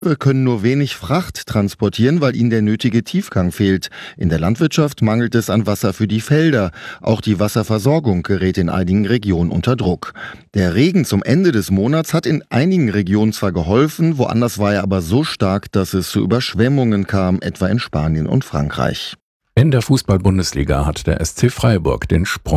können nur wenig Fracht transportieren, weil ihnen der nötige Tiefgang fehlt. In der Landwirtschaft mangelt es an Wasser für die Felder. Auch die Wasserversorgung gerät in einigen Regionen unter Druck. Der Regen zum Ende des Monats hat in einigen Regionen zwar geholfen, woanders war er aber so stark, dass es zu Überschwemmungen kam, etwa in Spanien und Frankreich. In der Fußball-Bundesliga hat der SC Freiburg den Sprung